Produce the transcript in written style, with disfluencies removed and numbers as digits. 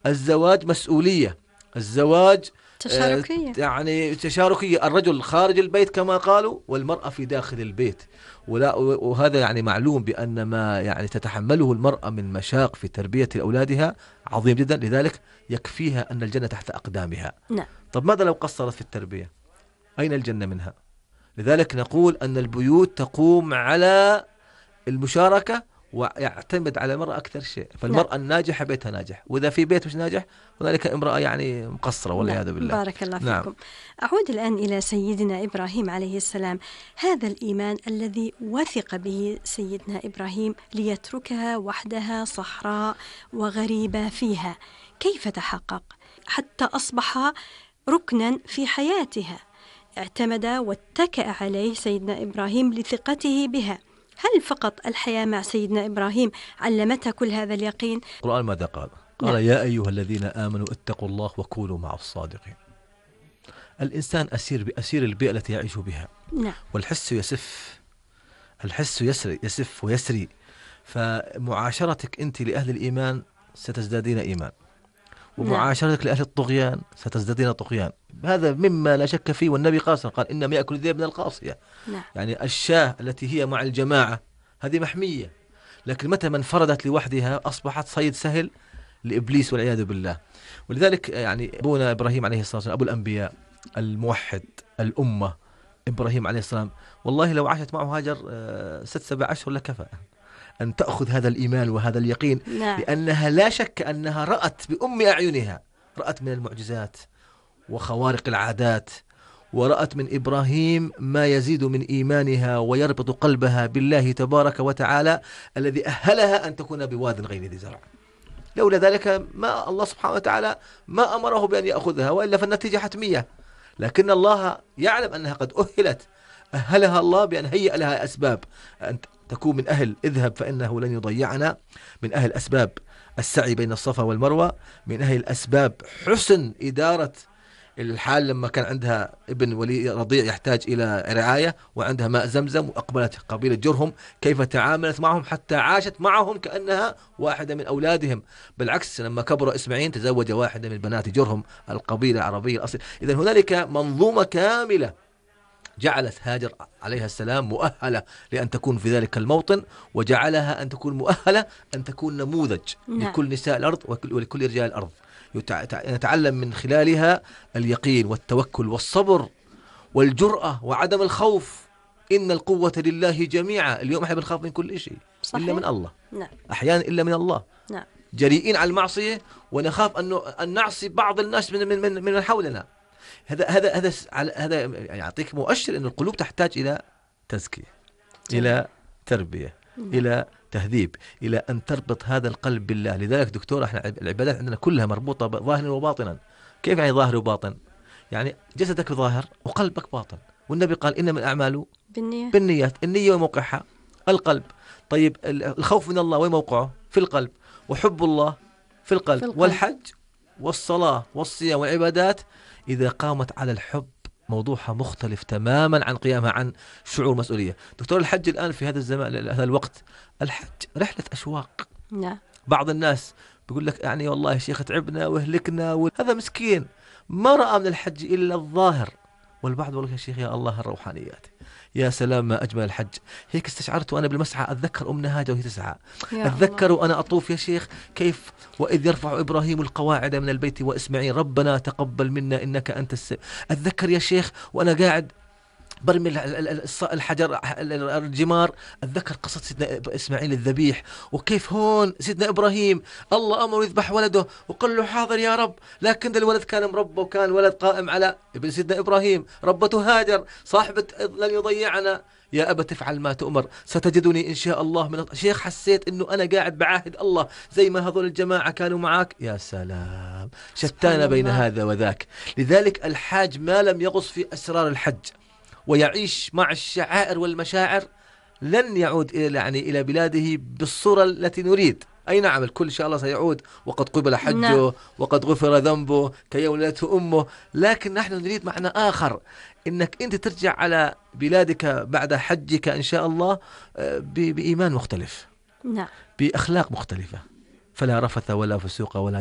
الزواج مسؤولية، الزواج تشاركية. يعني تشاركية، الرجل خارج البيت كما قالوا والمرأة في داخل البيت. وهذا يعني معلوم بأن ما يعني تتحمله المرأة من مشاق في تربية أولادها عظيم جدا، لذلك يكفيها أن الجنة تحت أقدامها. نعم. طب ماذا لو قصرت في التربية؟ أين الجنة منها؟ لذلك نقول أن البيوت تقوم على المشاركة ويعتمد على المرأة أكثر شيء. نعم. فالمرأة الناجحة بيتها ناجح، وإذا في بيت مش ناجح هنالك امرأة يعني مقصرة نعم. والعياذ بالله. بارك الله نعم. فيكم. أعود الآن إلى سيدنا إبراهيم عليه السلام. هذا الإيمان الذي وثق به سيدنا إبراهيم ليتركها وحدها صحراء وغريبة فيها، كيف تحقق حتى أصبح ركنا في حياتها؟ اعتمد واتكأ عليه سيدنا إبراهيم لثقته بها. هل فقط الحياة مع سيدنا إبراهيم علمتها كل هذا اليقين؟ القرآن ماذا قال؟ قال نعم. يا أيها الذين آمنوا اتقوا الله وكونوا مع الصادقين. الإنسان أسير البيئة التي يعيش بها. نعم. والحس يسف، الحس يسف ويسري. فمعاشرتك أنت لأهل الإيمان ستزدادين إيمان، ومعاشرتك لأهل الطغيان ستزدادين طغيان. هذا مما لا شك فيه. والنبي قال إنما يأكل الذئب من القاصية. نعم. يعني الشاة التي هي مع الجماعة هذه محمية، لكن متى من انفردت لوحدها أصبحت صيد سهل لإبليس والعياذ بالله. ولذلك يعني أبونا إبراهيم عليه الصلاة والسلام أبو الأنبياء الموحد الأمة إبراهيم عليه السلام، والله لو عاشت معه هاجر 6-7 أشهر لكفى أن تأخذ هذا الإيمان وهذا اليقين. نعم. لأنها لا شك أنها رأت بأم أعينها، رأت من المعجزات وخوارق العادات، ورأت من إبراهيم ما يزيد من إيمانها ويربط قلبها بالله تبارك وتعالى الذي أهلها أن تكون بواد غير ذي زرع. لولا ذلك ما الله سبحانه وتعالى ما أمره بأن يأخذها، وإلا فالنتيجة حتمية. لكن الله يعلم أنها قد أهلها الله بأن هيئ لها أسباب أن تكون من أهل اذهب فإنه لن يضيعنا، من أهل أسباب السعي بين الصفا والمروة، من أهل الأسباب حسن إدارة الحال لما كان عندها ابن ولي رضيع يحتاج إلى رعاية وعندها ماء زمزم، وأقبلت قبيلة جرهم كيف تعاملت معهم حتى عاشت معهم كأنها واحدة من أولادهم. بالعكس لما كبر إسماعيل تزوج واحدة من بنات جرهم القبيلة العربية الأصل. إذن هنالك منظومة كاملة جعلت هاجر عليها السلام مؤهلة لأن تكون في ذلك الموطن، وجعلها أن تكون مؤهلة أن تكون نموذج لكل نساء الأرض ولكل رجال الأرض. نتعلم من خلالها اليقين والتوكل والصبر والجرأة وعدم الخوف. إن القوة لله جميعا. اليوم احنا بنخاف من كل شيء إلا من الله. نعم. أحيانا إلا من الله. نعم. جريئين على المعصية ونخاف أن نعصي بعض الناس من حولنا. هذا يعطيك مؤشر أن القلوب تحتاج إلى تزكية، إلى تربية، إلى تهذيب، إلى أن تربط هذا القلب بالله. لذلك دكتور احنا العبادات عندنا كلها مربوطة ظاهرا وباطنا. كيف يعني ظاهر وباطن؟ يعني جسدك ظاهر وقلبك باطن. والنبي قال إنما الأعمال بالنيات. النية وموقعها القلب. طيب الخوف من الله وين موقعه؟ في القلب. وحب الله في القلب. والحج والصلاة والصيام والعبادات إذا قامت على الحب موضوعها مختلف تماما عن قيامها عن شعور مسؤولية. دكتور الحج الآن في هذا الزمان هذا الوقت الحج رحلة أشواق. نعم. بعض الناس بيقول لك يعني والله يا شيخ تعبنا وهلكنا هذا مسكين ما رأى من الحج إلا الظاهر. والبعض يقول لك يا شيخ يا الله الروحانيات يا سلام ما أجمل الحج. هيك استشعرت وأنا بالمسعى أتذكر أمنا هاجر وهي تسعى، أتذكر وأنا أطوف يا شيخ كيف وإذ يرفع إبراهيم القواعد من البيت وإسماعيل ربنا تقبل منا إنك أنت أتذكر يا شيخ وأنا قاعد برمي الحجر الجمار. أتذكر قصة سيدنا إسماعيل الذبيح وكيف هون سيدنا إبراهيم الله أمر يذبح ولده وقال له حاضر يا رب، لكن الولد كان مربى وكان الولد قائم على ابن سيدنا إبراهيم. ربته هاجر صاحبة لن يضيعنا يا أبا تفعل ما تؤمر ستجدني إن شاء الله من شيخ. حسيت إنه أنا قاعد بعاهد الله زي ما هذول الجماعة كانوا معك. يا سلام شتان بين هذا وذاك. لذلك الحاج ما لم يغص في أسرار الحج ويعيش مع الشعائر والمشاعر لن يعود إلى بلاده بالصورة التي نريد. أي نعم الكل إن شاء الله سيعود وقد قبل حجه وقد غفر ذنبه كي ولدته أمه، لكن نحن نريد معنى آخر إنك أنت ترجع على بلادك بعد حجك إن شاء الله بإيمان مختلف، بأخلاق مختلفة، فلا رفث ولا فسوق ولا